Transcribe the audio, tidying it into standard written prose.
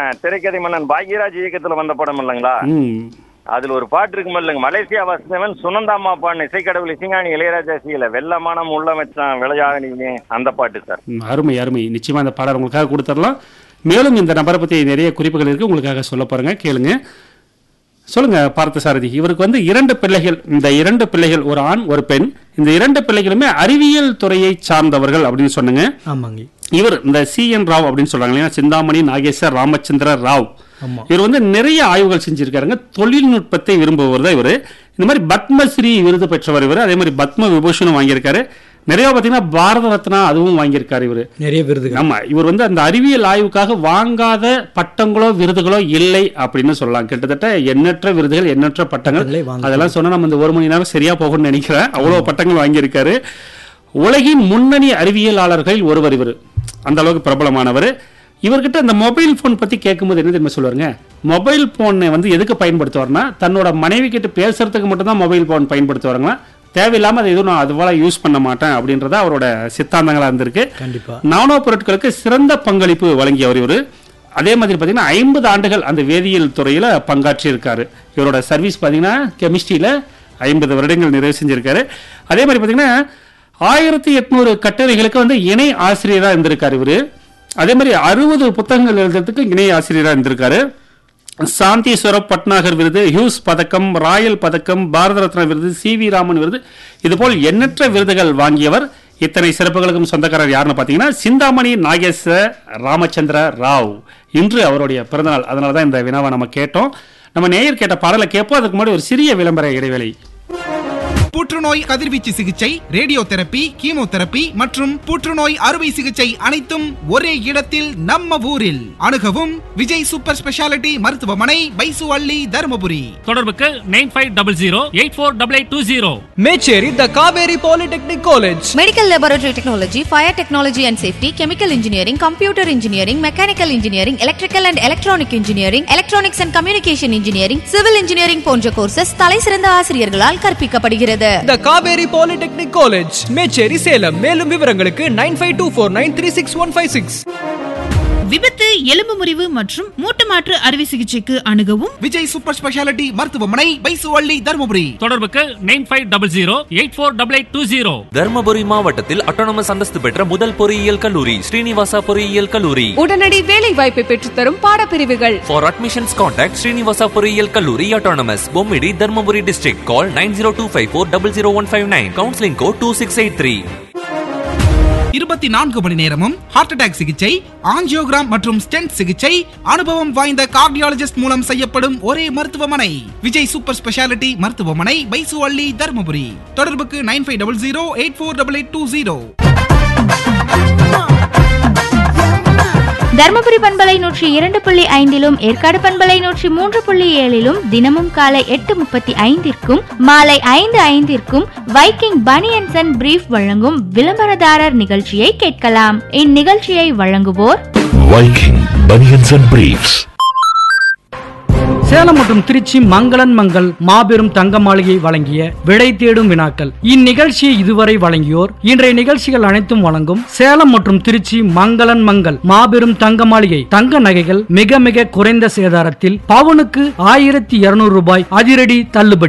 திரைக்கதை மன்னன் பாக்யராஜ் இயக்கத்துல வந்த படம் இல்லைங்களா? அதுல ஒரு பாட்டு இருக்கும் இல்லைங்க, மலேசியா வாசுதேவன் சுனந்தாமா பாடின இசைக்கடவுள் இசைஞானி இளையராஜா இசையில வெள்ளமானம் உள்ள மச்சான் விளையாக நீ, அந்த பாட்டு சார். அருமை அருமை. நிச்சயமா அந்த பாடல் உங்களுக்காக கொடுத்துடலாம். மேலும் இந்த நபரை பத்தி நிறைய குறிப்புகள் இருக்கு, உங்களுக்காக சொல்ல போறேங்க, கேளுங்க. சொல்லுங்க பார்த்தசாரதி. இவருக்கு வந்து 2 பிள்ளைகள். இந்த 2 பிள்ளைகள், ஒரு ஆண் ஒரு பெண். இந்த 2 பிள்ளைகளுமே அறிவியல் துறையை சார்ந்தவர்கள் அப்படின்னு சொன்னீங்க. ஆமாங்க. இவர் இந்த CN ராவ் அப்படின்னு சொல்றாங்க இல்லையா, சிந்தாமணி நாகேஸ்வர் ராமச்சந்திர ராவ். இவர் வந்து நிறைய ஆய்வுகள் செஞ்சிருக்காருங்க. தொழில்நுட்பத்தை விரும்புவர் தான் இவர். இந்த மாதிரி பத்மஸ்ரீ விருது பெற்றவர் இவர். அதே மாதிரி பத்ம விபூஷனும் வாங்கியிருக்காரு. நிறைய பாத்தீங்கன்னா பாரத ரத்னா அதுவும் வாங்கியிருக்காரு இவர். நிறைய விருது. ஆமா, இவர் வந்து அந்த அறிவியல் ஆய்வுக்காக வாங்காத பட்டங்களோ விருதுகளோ இல்லை அப்படின்னு சொல்லலாம். கிட்டத்தட்ட எண்ணற்ற விருதுகள், எண்ணற்ற பட்டங்கள். அதெல்லாம் சொன்னா நம்ம இந்த 1 மணி நேரம் சரியா போகும்னு நினைக்கிறேன். அவ்வளவு பட்டங்கள் வாங்கியிருக்காரு. உலகின் முன்னணி அறிவியலாளர்கள் ஒருவர் இவர். அந்த அளவுக்கு பிரபலமானவர். இவர்கிட்ட இந்த மொபைல் போன் பத்தி கேட்கும்போது என்ன தெரியுமா சொல்லுவாருங்க, மொபைல் போனை வந்து எதுக்கு பயன்படுத்துவார்னா தன்னோட மனைவி கிட்ட பேசுறதுக்கு மட்டும் தான் மொபைல் போன் பயன்படுத்துவாருங்களா, தேவையில்லாம அதை எதுவும் நான் அதுவா யூஸ் பண்ண மாட்டேன் அப்படின்றத அவரோட சித்தாந்தங்களா இருந்திருக்கு. நானோ பொருட்களுக்கு சிறந்த பங்களிப்பு வழங்கியவர் இவரு. அதே மாதிரி பாத்தீங்கன்னா 50 ஆண்டுகள் அந்த வேதியியல் துறையில பங்காற்றி இருக்காரு. இவரோட சர்வீஸ் பாத்தீங்கன்னா கெமிஸ்ட்ரியில 50 வருடங்கள் நிறைவு செஞ்சிருக்காரு. அதே மாதிரி பாத்தீங்கன்னா 1800 கட்டுரைகளுக்கு வந்து இணை ஆசிரியரா இருந்திருக்காரு இவரு. அதே மாதிரி 60 புத்தகங்கள் எழுதுறதுக்கு இணை ஆசிரியரா இருந்திருக்காரு. சாந்தீஸ்வர பட்நாகர் விருது, ஹியூஸ் பதக்கம், ராயல் பதக்கம், பாரத ரத்னா விருது, CV ராமன் விருது, இதுபோல் எண்ணற்ற விருதுகள் வாங்கியவர். இத்தனை சிறப்புகளுக்கும் சொந்தக்காரர் யாருன்னு பாத்தீங்கன்னா சிந்தாமணி நாகேஸ்வர ராமச்சந்திர ராவ். இன்று அவருடைய பிறந்தநாள். அதனாலதான் இந்த வினாவை நம்ம கேட்டோம். நம்ம நேயர் கேட்ட பாடலை கேட்போம். அதுக்கு முன்னாடி ஒரு சிறிய விளம்பர இடைவேளை. புற்றுநோய் கதிர்வீச்சு சிகிச்சை, ரேடியோ தெரப்பி, கீமோதெரப்பி மற்றும் புற்றுநோய் அறுவை சிகிச்சை அனைத்தும் ஒரே இடத்தில் நம்ம ஊரில். அணுகவும் விஜய் சூப்பர் ஸ்பெஷாலிட்டி மருத்துவமனை, பைசுவள்ளி, தருமபுரி. தொடர்புக்கு 9500848820. மேச்சேரி த Kaveri polytechnic college. Medical laboratory technology, fire technology and safety, chemical engineering, computer engineering, mechanical engineering, electrical and electronic engineering, electronics and communication engineering, civil engineering போன்ற கோர்சஸ் தலைசிறந்த ஆசிரியர்களால் கற்பிக்கப்படுகிறது. The Kaveri Polytechnic College, Mecheri, Salem. மேலும் விவரங்களுக்கு 9524936156. விபத்து, எலும்பு முறிவு மற்றும் மூட்டு மாற்று அறுவை சிகிச்சைக்கு அணுகவும் விஜய் சூப்பர் ஸ்பெஷாலிட்டி மருத்துவமனை, பைசுவள்ளி, தருமபுரி. தொடர்புக்கு 9500848820. தருமபுரி மாவட்டத்தில் அட்டானமஸ் அந்தஸ்து பெற்ற முதல் பொறியியல் கல்லூரி ஸ்ரீனிவாசா பொறியியல் கல்லூரி. உடனடி வேலை வாய்ப்பை பெற்றுத்தரும் பாடப்பிரிவுகள். For admissions contact ஸ்ரீனிவாசா பொறியியல் கல்லூரி autonomous, Bommidi, Dharmapuri district. Call 9025400159. Counseling code 2683. 24 மணி நேரமும் ஹார்ட் அட்டாக் சிகிச்சை, ஆஞ்சியோகிராம் மற்றும் ஸ்டென்ட் சிகிச்சை அனுபவம் வாய்ந்த கார்டியாலஜிஸ்ட் மூலம் செய்யப்படும் ஒரே மருத்துவமனை விஜய் சூப்பர் ஸ்பெஷாலிட்டி மருத்துவமனை, பைசுவள்ளி, தருமபுரி. தொடர்புக்கு 9500848820. தர்மபுரி பண்பலை 102.5 ஏற்காடு பண்பலை 103.7 தினமும் காலை 8:35 மாலை 5:05 வைக்கிங் பனியன்ஸ் அண்ட் பிரீஃப் வழங்கும் விளம்பரதாரர் நிகழ்ச்சியை கேட்கலாம். இந்நிகழ்ச்சியை வழங்குவோர் Viking banians and briefs. Salem மற்றும் திருச்சி மங்களன் மங்கள் மாபெரும் தங்க மாளிகை வழங்கிய விடை தேடும் வினாக்கள். இந்நிகழ்ச்சியை இதுவரை வழங்கியோர். இன்றைய நிகழ்ச்சிகள் அனைத்தும் வழங்கும் சேலம் மற்றும் திருச்சி மங்களன் மங்கள் மாபெரும் தங்க மாளிகை. தங்க நகைகள் மிக மிக குறைந்த சேதாரத்தில் பவுனுக்கு 1200 ரூபாய் அதிரடி தள்ளுபடி.